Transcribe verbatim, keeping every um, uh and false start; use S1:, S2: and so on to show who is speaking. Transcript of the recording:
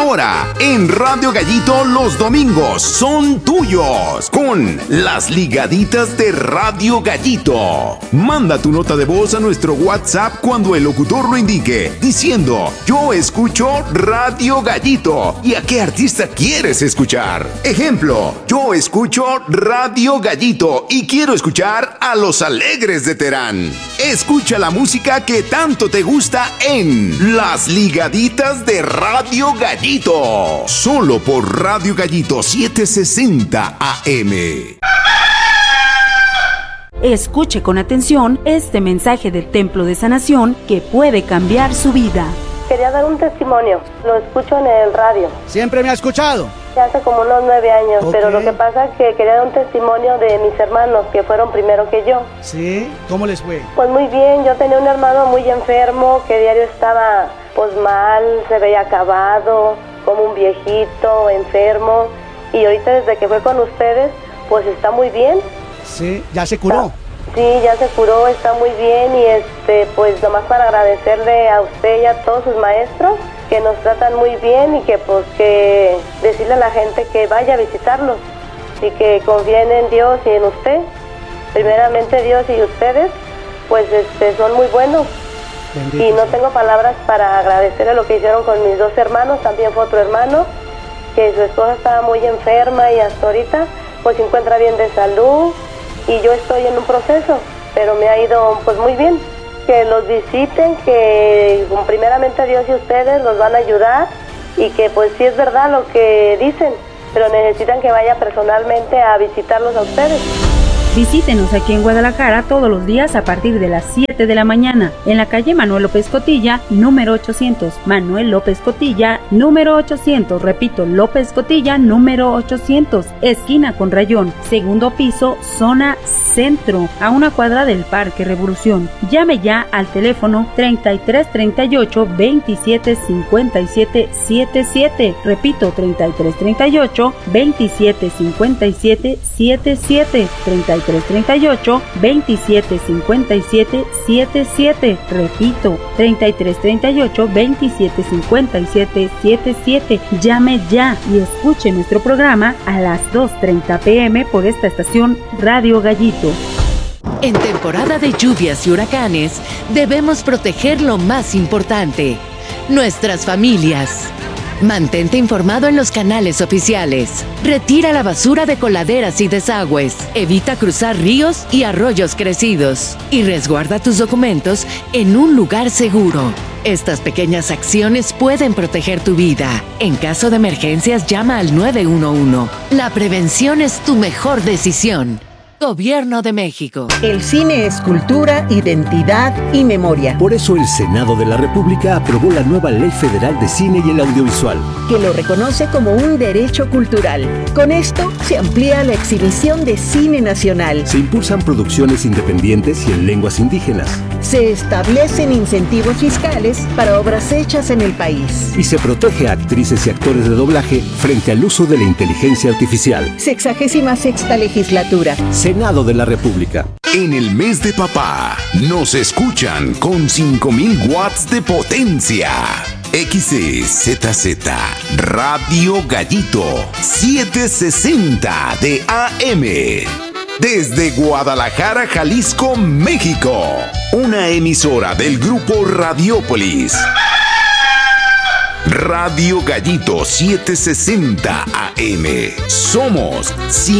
S1: Ahora, en Radio Gallito los domingos son tuyos con las ligaditas de Radio Gallito. Manda tu nota de voz a nuestro WhatsApp cuando el locutor lo indique, diciendo: yo escucho Radio Gallito. ¿Y a qué artista quieres escuchar? Ejemplo: yo escucho Radio Gallito y quiero escuchar a Los Alegres de Terán. Escucha la música que tanto te gusta en Las Ligaditas de Radio Gallito. Solo por Radio Gallito setecientos sesenta A M.
S2: Escuche con atención este mensaje del Templo de Sanación que puede cambiar su vida.
S3: Quería dar un testimonio. Lo escucho en el radio.
S4: ¿Siempre me ha escuchado?
S3: Hace como unos nueve años,
S4: okay.
S3: Pero lo que pasa es que quería dar un testimonio de mis hermanos que fueron primero que yo.
S4: ¿Sí? ¿Cómo les fue?
S3: Pues muy bien, yo tenía un hermano muy enfermo que diario estaba pues mal, se veía acabado, como un viejito, enfermo. Y ahorita desde que fue con ustedes, pues está muy bien.
S4: ¿Sí? ¿Ya se curó?
S3: Sí, ya se curó, está muy bien. Y este, pues nomás para agradecerle a usted y a todos sus maestros que nos tratan muy bien y que pues que decirle a la gente que vaya a visitarlos y que confíen en Dios y en usted. Primeramente Dios y ustedes, pues este, son muy buenos. Bendito y no sea. Tengo palabras para agradecerle lo que hicieron con mis dos hermanos. También fue otro hermano que su esposa estaba muy enferma y hasta ahorita pues se encuentra bien de salud y yo estoy en un proceso, pero me ha ido pues muy bien. Que los visiten, que primeramente Dios y ustedes los van a ayudar y que pues sí es verdad lo que dicen, pero necesitan que vaya personalmente a visitarlos a ustedes.
S2: Visítenos aquí en Guadalajara todos los días a partir de las siete de la mañana, en la calle Manuel López Cotilla, número ochocientos. Manuel López Cotilla, número ochocientos. Repito, López Cotilla, número ochocientos. Esquina con Rayón, segundo piso, zona centro, a una cuadra del Parque Revolución. Llame ya al teléfono treinta y tres treinta y ocho veintisiete cincuenta y siete setenta y siete. Repito, treinta y tres treinta y ocho veintisiete cincuenta y siete setenta y siete. treinta y tres treinta y ocho veintisiete cincuenta y siete setenta y siete. Repito, treinta y tres treinta y ocho veintisiete cincuenta y siete setenta y siete. Llame ya y escuche nuestro programa a las dos treinta pm por esta estación Radio Gallito.
S5: En temporada de lluvias y huracanes, debemos proteger lo más importante: nuestras familias. Mantente informado en los canales oficiales. Retira la basura de coladeras y desagües. Evita cruzar ríos y arroyos crecidos. Y resguarda tus documentos en un lugar seguro. Estas pequeñas acciones pueden proteger tu vida. En caso de emergencias, llama al nueve uno uno. La prevención es tu mejor decisión. Gobierno de México.
S6: El cine es cultura, identidad y memoria.
S7: Por eso el Senado de la República aprobó la nueva Ley Federal de Cine y el Audiovisual,
S6: que lo reconoce como un derecho cultural. Con esto se amplía la exhibición de cine nacional.
S7: Se impulsan producciones independientes y en lenguas indígenas.
S6: Se establecen incentivos fiscales para obras hechas en el país.
S7: Y se protege a actrices y actores de doblaje frente al uso de la inteligencia artificial.
S6: Sexagésima sexta legislatura.
S7: Senado de la República.
S1: En el mes de papá, nos escuchan con cinco mil watts de potencia. X E Z Z Radio Gallito setecientos sesenta de A M. Desde Guadalajara, Jalisco, México. Una emisora del grupo Radiópolis. Radio Gallito setecientos sesenta A M. Somos